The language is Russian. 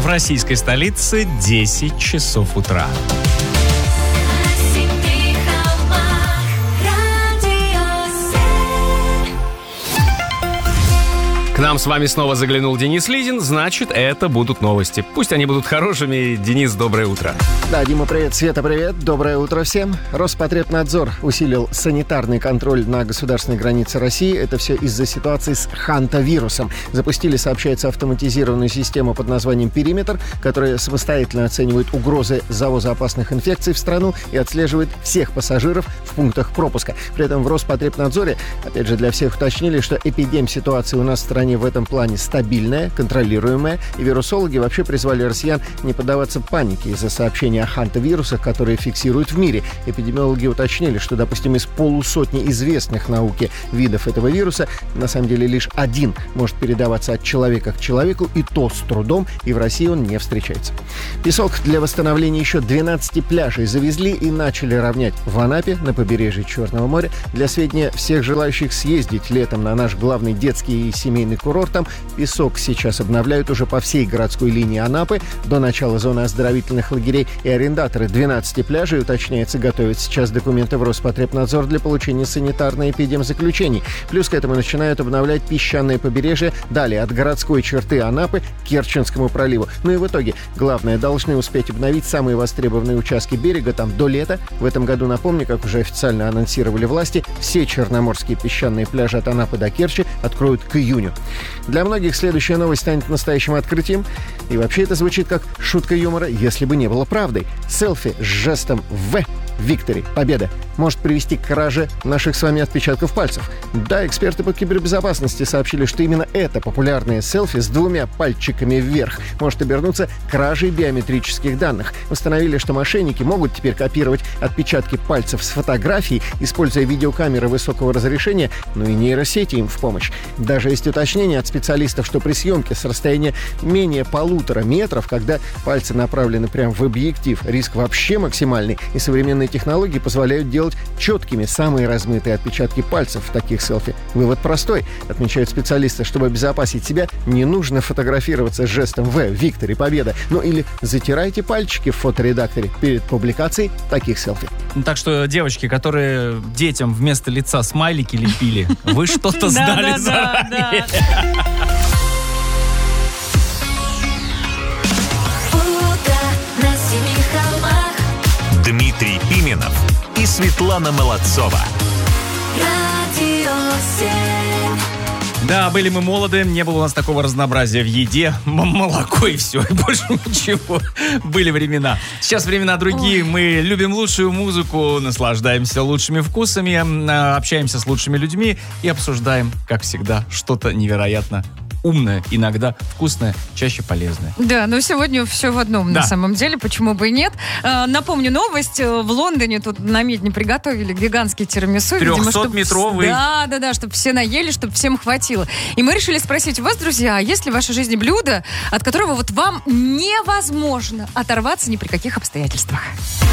российской столице 10 часов утра. К нам с вами снова заглянул Денис Лизин, значит, это будут новости. Пусть они будут хорошими. Денис, доброе утро. Да, Дима, привет, Света, привет. Доброе утро всем. Роспотребнадзор усилил санитарный контроль на государственной границе России. Это все из-за ситуации с хантавирусом. Запустили, сообщается, автоматизированную систему под названием «Периметр», которая самостоятельно оценивает угрозы завоза опасных инфекций в страну и отслеживает всех пассажиров в пунктах пропуска. При этом в Роспотребнадзоре, опять же, для всех уточнили, что эпидемситуация у нас в стране в этом плане стабильная, контролируемая, и вирусологи вообще призвали россиян не поддаваться панике из-за сообщений о хантавирусах, которые фиксируют в мире. Эпидемиологи уточнили, что, допустим, из полусотни известных науке видов этого вируса, на самом деле лишь один может передаваться от человека к человеку, и то с трудом, и в России он не встречается. Песок для восстановления еще 12 пляжей завезли и начали равнять в Анапе, на побережье Черного моря. Для сведения всех желающих съездить летом на наш главный детский и семейный курорт, там песок сейчас обновляют уже по всей городской линии Анапы до начала зоны оздоровительных лагерей, и арендаторы 12 пляжей, уточняется, готовят сейчас документы в Роспотребнадзор для получения санитарно-эпидемзаключений. Плюс к этому начинают обновлять песчаное побережье далее от городской черты Анапы к Керченскому проливу. Ну и в итоге, главное, должны успеть обновить самые востребованные участки берега там до лета. В этом году, напомню, как уже официально анонсировали власти, все черноморские песчаные пляжи от Анапы до Керчи откроют к июню. Для многих следующая новость станет настоящим открытием. И вообще это звучит как шутка юмора, если бы не было правдой. Селфи с жестом «В» «Victory» — победа может привести к краже наших с вами отпечатков пальцев. Да, эксперты по кибербезопасности сообщили, что именно это популярное селфи с двумя пальчиками вверх может обернуться кражей биометрических данных. Установили, что мошенники могут теперь копировать отпечатки пальцев с фотографий, используя видеокамеры высокого разрешения, ну и нейросети им в помощь. Даже есть уточнение от специалистов, что при съемке с расстояния менее 1,5 метров, когда пальцы направлены прямо в объектив, риск вообще максимальный, и современные технологии позволяют делать четкими самые размытые отпечатки пальцев в таких селфи. Вывод простой, отмечают специалисты: чтобы обезопасить себя, не нужно фотографироваться с жестом «В» «Victory» — победа. Ну или затирайте пальчики в фоторедакторе перед публикацией таких селфи. Так что, девочки, которые детям вместо лица смайлики лепили, вы что-то знали заранее. Дмитрий Пименов и Светлана Молодцова. Да, были мы молоды, не было у нас такого разнообразия в еде, молоко и все, и больше ничего. Были времена. Сейчас времена другие, мы любим лучшую музыку, наслаждаемся лучшими вкусами, общаемся с лучшими людьми и обсуждаем, как всегда, что-то невероятно умное, иногда вкусное, чаще полезное. Да, но сегодня все в одном, на самом деле, почему бы и нет. Напомню новость, в Лондоне тут на Медне приготовили гигантский тирамису. 300-метровый. Да, чтобы все наели, чтобы всем хватило. И мы решили спросить у вас, друзья, а есть ли в вашей жизни блюдо, от которого вот вам невозможно оторваться ни при каких обстоятельствах?